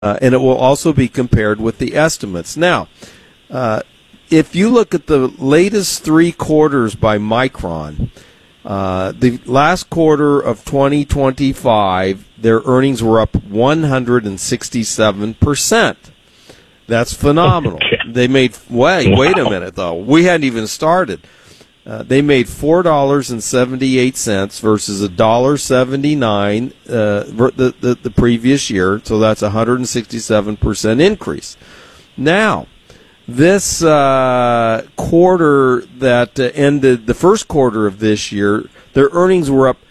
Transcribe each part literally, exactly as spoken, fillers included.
Uh, and it will also be compared with the estimates. Now, uh, if you look at the latest three quarters by Micron, uh, the last quarter of twenty twenty-five, their earnings were up one hundred sixty-seven percent. That's phenomenal. They made, wait, wow. wait a minute, though. We hadn't even started. Uh, they made four dollars and seventy-eight cents versus one dollar seventy-nine uh, the, the, the previous year, so that's a one hundred sixty-seven percent increase. Now, this uh, quarter that uh, ended, the first quarter of this year, their earnings were up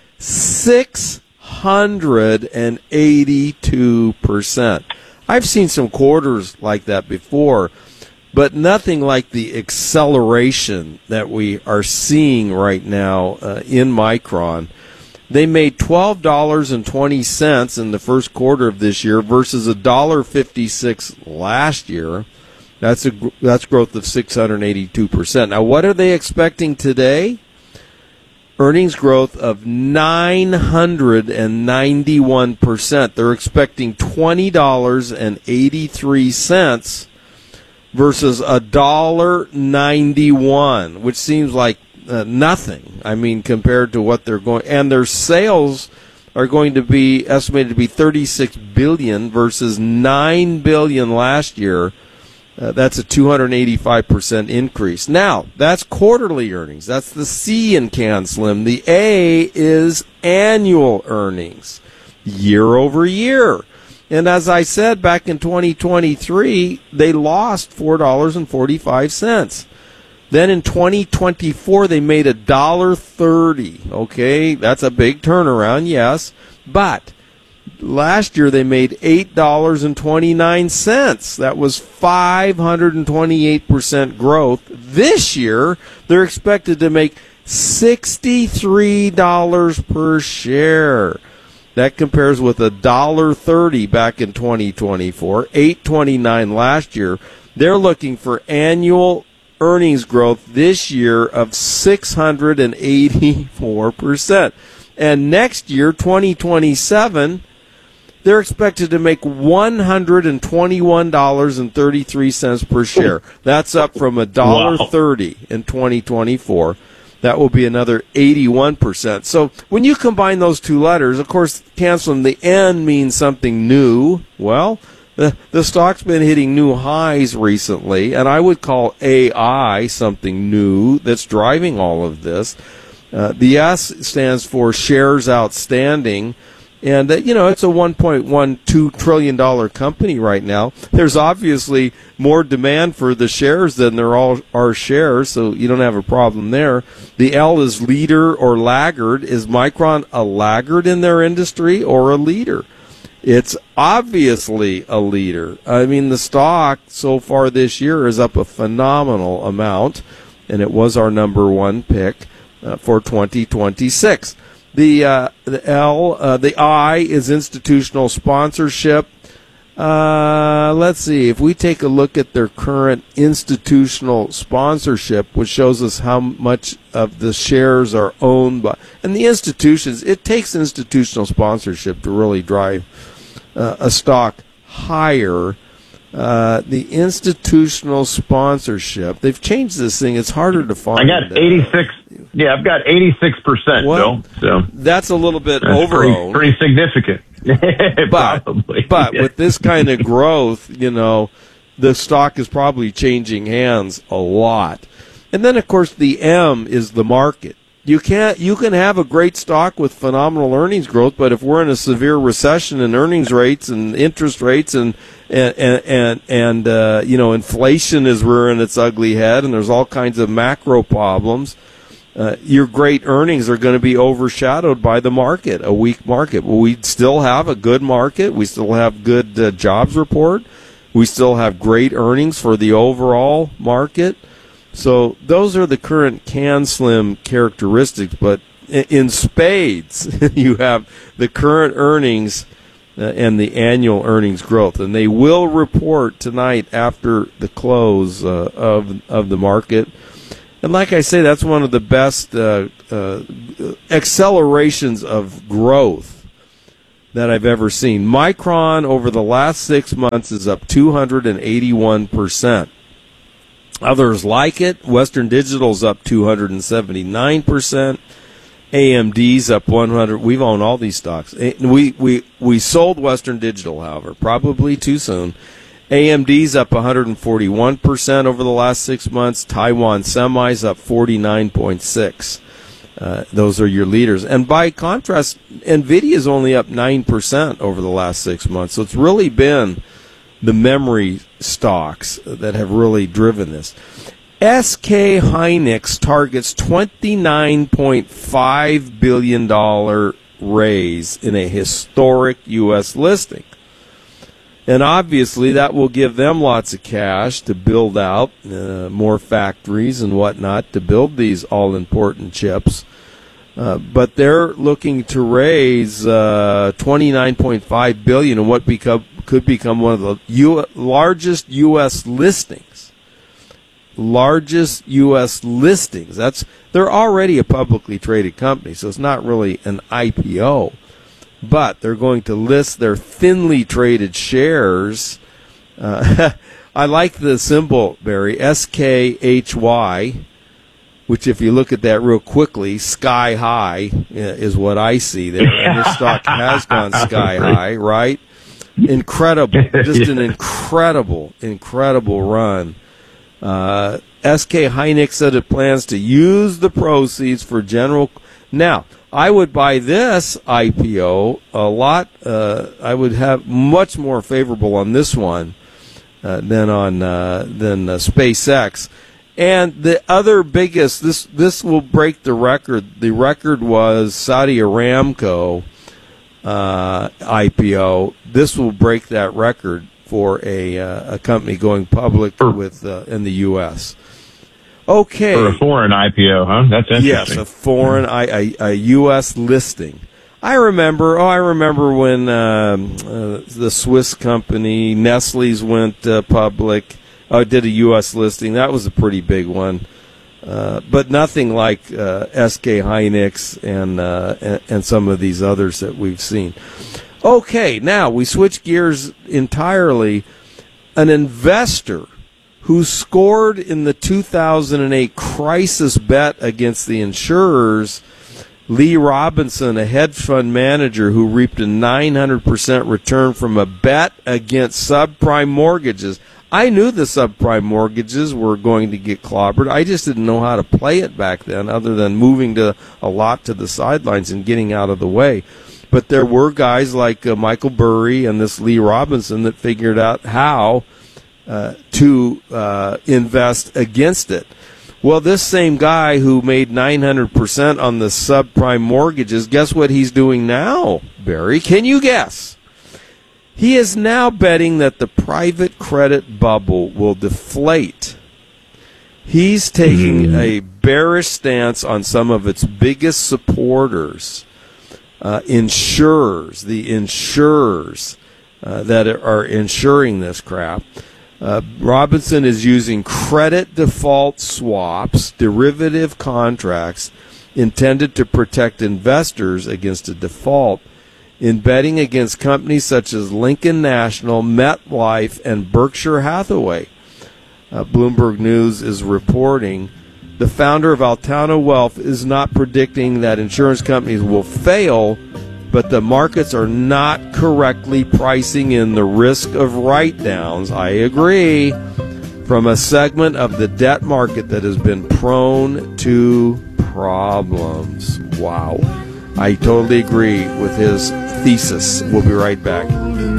six hundred eighty-two percent. I've seen some quarters like that before, but nothing like the acceleration that we are seeing right now uh, in Micron. They made twelve dollars and twenty cents in the first quarter of this year versus one dollar fifty-six last year. That's a that's growth of six hundred eighty-two percent. Now, what are they expecting today? Earnings growth of nine hundred ninety-one percent. They're expecting twenty dollars and eighty-three cents versus one dollar ninety-one, which seems like uh, nothing. I mean, compared to what they're going, and their sales are going to be estimated to be thirty-six billion dollars versus nine billion dollars last year. Uh, that's a two hundred eighty-five percent increase. Now, that's quarterly earnings. That's the C in CanSlim. The A is annual earnings, year over year. And as I said, back in twenty twenty-three, they lost four dollars and forty-five cents. Then in twenty twenty-four, they made one dollar thirty. Okay, that's a big turnaround, yes. But last year they made eight dollars and twenty-nine cents. That was five hundred twenty-eight percent growth. This year, they're expected to make sixty-three dollars per share. That compares with one dollar thirty back in twenty twenty-four, eight twenty-nine last year. They're looking for annual earnings growth this year of six hundred eighty-four percent. And next year, twenty twenty-seven, they're expected to make one hundred twenty-one dollars and thirty-three cents per share. That's up from one dollar thirty wow. in twenty twenty-four. That will be another eighty-one percent. So when you combine those two letters, of course, canceling the N means something new. Well, the, the stock's been hitting new highs recently, and I would call A I something new that's driving all of this. Uh, the S stands for shares outstanding. And, uh, you know, it's a one point one two trillion dollars company right now. There's obviously more demand for the shares than there all are shares, so you don't have a problem there. The L is leader or laggard. Is Micron a laggard in their industry or a leader? It's obviously a leader. I mean, the stock so far this year is up a phenomenal amount, and it was our number one pick uh, for twenty twenty-six. The uh, the L, uh, the I is institutional sponsorship. Uh, let's see, if we take a look at their current institutional sponsorship, which shows us how much of the shares are owned by, and the institutions, it takes institutional sponsorship to really drive uh, a stock higher. Uh, the institutional sponsorship, they've changed this thing. It's harder to find. I got eighty-six. Uh, yeah, I've got eighty-six percent, well, Bill. So that's a little bit that's over-owned. Pretty, pretty significant. but probably. but yeah. with this kind of growth, you know, the stock is probably changing hands a lot. And then, of course, the M is the market. You can't. You can have a great stock with phenomenal earnings growth, but if we're in a severe recession and earnings rates and interest rates and and and and, and uh, you know, inflation is rearing its ugly head, and there's all kinds of macro problems, uh, your great earnings are going to be overshadowed by the market, a weak market. Well, we still have a good market. We still have good uh, jobs report. We still have great earnings for the overall market. So those are the current CanSlim characteristics, but in spades, you have the current earnings uh, and the annual earnings growth, and they will report tonight after the close uh, of of the market. And like I say, that's one of the best uh, uh, accelerations of growth that I've ever seen. Micron over the last six months is up two hundred eighty-one percent. Others like it. Western Digital's up two hundred seventy-nine percent. A M D's up one hundred. We've owned all these stocks. We we we sold Western Digital, however, probably too soon. A M D's up one hundred forty-one percent over the last six months. Taiwan Semi's up forty-nine point six. Uh, those are your leaders. And by contrast, NVIDIA's only up nine percent over the last six months. So it's really been the memory stocks that have really driven this. S K Hynix targets twenty-nine point five billion dollars raise in a historic U S listing. And obviously that will give them lots of cash to build out uh, more factories and whatnot to build these all-important chips. Uh, but they're looking to raise uh, twenty-nine point five billion dollars in what become, could become one of the U- largest U S listings. Largest U S listings. That's they're already a publicly traded company, so it's not really an I P O. But they're going to list their thinly traded shares. Uh, I like the symbol, Barry, S K H Y. Which, if you look at that real quickly, sky high is what I see there. And this stock has gone sky high, right? Incredible. Just an incredible, incredible run. Uh, S K Hynix said it plans to use the proceeds for general. Now, I would buy this I P O a lot. Uh, I would have much more favorable on this one uh, than on uh, than uh, SpaceX. And the other biggest, this this will break the record. The record was Saudi Aramco uh, I P O. This will break that record for a uh, a company going public with uh, in the U S. Okay. For a foreign I P O, huh? That's interesting. Yes, a foreign, I, a, a U S listing. I remember, oh, I remember when um, uh, the Swiss company, Nestle's went uh, public. Uh, did a U S listing. That was a pretty big one. Uh, but nothing like uh, S K Hynix and, uh, and and some of these others that we've seen. Okay, now we switch gears entirely. An investor who scored in the two thousand eight crisis bet against the insurers, Lee Robinson, a hedge fund manager who reaped a nine hundred percent return from a bet against subprime mortgages. I knew the subprime mortgages were going to get clobbered. I just didn't know how to play it back then other than moving to a lot to the sidelines and getting out of the way. But there were guys like uh, Michael Burry and this Lee Robinson that figured out how uh, to uh, invest against it. Well, this same guy who made nine hundred percent on the subprime mortgages, guess what he's doing now, Barry? Can you guess? He is now betting that the private credit bubble will deflate. He's taking mm. a bearish stance on some of its biggest supporters, uh, insurers, the insurers uh, that are insuring this crap. Uh, Robinson is using credit default swaps, derivative contracts intended to protect investors against a default, in betting against companies such as Lincoln National, MetLife, and Berkshire Hathaway. Uh, Bloomberg News is reporting the founder of Altana Wealth is not predicting that insurance companies will fail, but the markets are not correctly pricing in the risk of write-downs. I agree. From a segment of the debt market that has been prone to problems. Wow. I totally agree with his thesis. We'll be right back.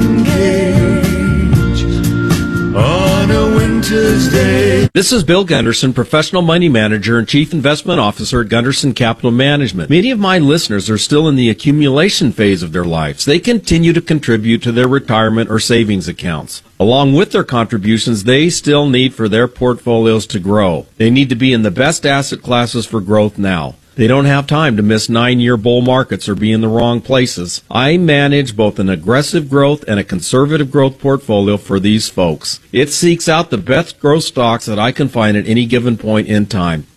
On a winter's day. This is Bill Gunderson, professional money manager and chief investment officer at Gunderson Capital Management. Many of my listeners are still in the accumulation phase of their lives. They continue to contribute to their retirement or savings accounts. Along with their contributions, they still need for their portfolios to grow. They need to be in the best asset classes for growth now. They don't have time to miss nine-year bull markets or be in the wrong places. I manage both an aggressive growth and a conservative growth portfolio for these folks. It seeks out the best growth stocks that I can find at any given point in time.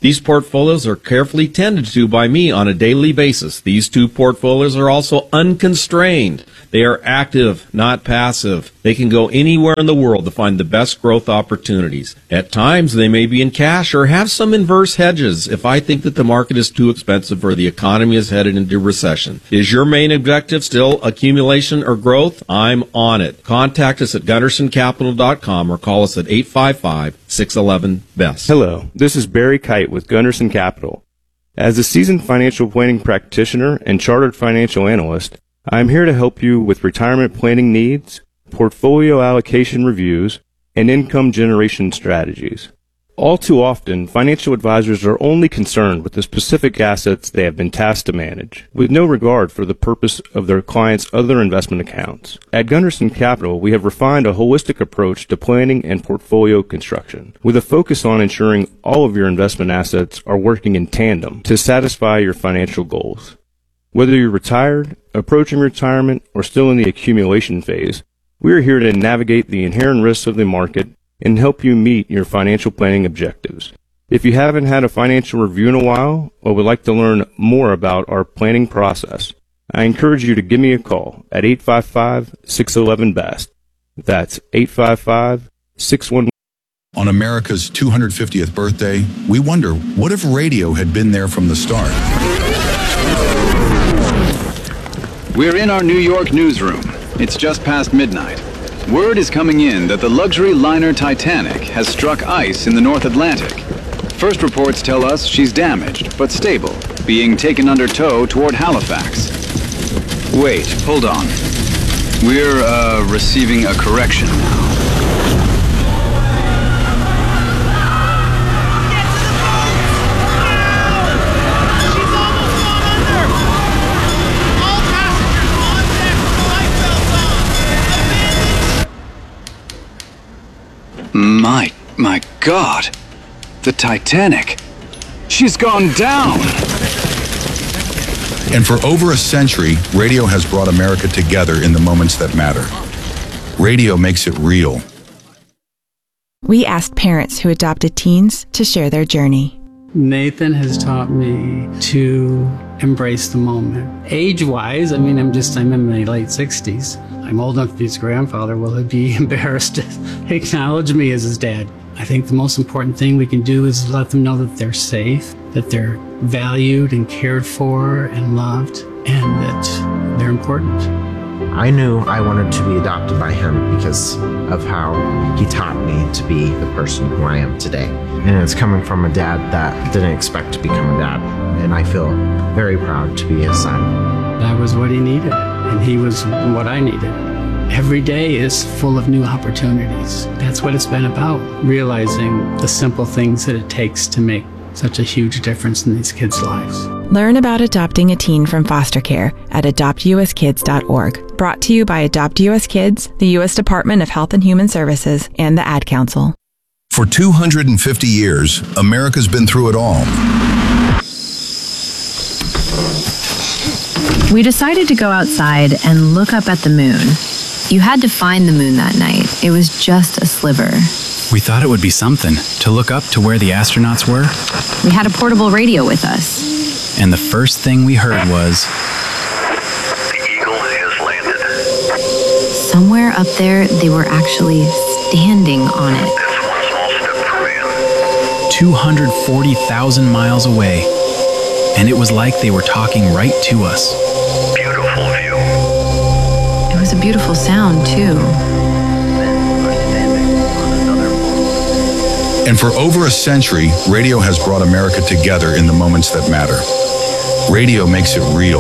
These portfolios are carefully tended to by me on a daily basis. These two portfolios are also unconstrained. They are active, not passive. They can go anywhere in the world to find the best growth opportunities. At times, they may be in cash or have some inverse hedges if I think that the market is too expensive or the economy is headed into recession. Is your main objective still accumulation or growth? I'm on it. Contact us at gunderson capital dot com or call us at eight five five, six one one, B E S T. Hello, this is Barry Kite with Gunderson Capital. As a seasoned financial planning practitioner and chartered financial analyst, I am here to help you with retirement planning needs, portfolio allocation reviews, and income generation strategies. All too often, financial advisors are only concerned with the specific assets they have been tasked to manage, with no regard for the purpose of their clients' other investment accounts. At Gunderson Capital, we have refined a holistic approach to planning and portfolio construction, with a focus on ensuring all of your investment assets are working in tandem to satisfy your financial goals. Whether you're retired, approaching retirement, or still in the accumulation phase, we are here to navigate the inherent risks of the market and help you meet your financial planning objectives. If you haven't had a financial review in a while or would like to learn more about our planning process, I encourage you to give me a call at eight five five, six one one, B E S T. That's eight five five, six one one. On America's two hundred fiftieth birthday, we wonder, what if radio had been there from the start? We're in our New York newsroom. It's just past midnight. Word is coming in that the luxury liner Titanic has struck ice in the North Atlantic. First reports tell us she's damaged, but stable, being taken under tow toward Halifax. Wait, hold on. We're, uh, receiving a correction now. My, my God, the Titanic, she's gone down. And for over a century, radio has brought America together in the moments that matter. Radio makes it real. We asked parents who adopted teens to share their journey. Nathan has taught me to embrace the moment. Age-wise, I mean, I'm just, I'm in my late sixties. I'm old enough to be his grandfather. Will he be embarrassed to acknowledge me as his dad? I think the most important thing we can do is let them know that they're safe, that they're valued and cared for and loved, and that they're important. I knew I wanted to be adopted by him because of how he taught me to be the person who I am today. And it's coming from a dad that didn't expect to become a dad. And I feel very proud to be his son. That was what he needed, and he was what I needed. Every day is full of new opportunities. That's what it's been about, realizing the simple things that it takes to make such a huge difference in these kids' lives. Learn about adopting a teen from foster care at adopt u s kids dot org. Brought to you by Adopt U S Kids, the U S Department of Health and Human Services, and the Ad Council. For two hundred fifty years, America's been through it all. We decided to go outside and look up at the moon. You had to find the moon that night. It was just a sliver. We thought it would be something to look up to where the astronauts were. We had a portable radio with us. And the first thing we heard was... The Eagle has landed. Somewhere up there, they were actually standing on it. That's one small step for man. two hundred forty thousand miles away. And it was like they were talking right to us. Beautiful view. It was a beautiful sound, too. And for over a century, radio has brought America together in the moments that matter. Radio makes it real.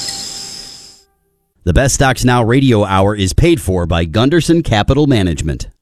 The Best Stocks Now radio hour is paid for by Gunderson Capital Management.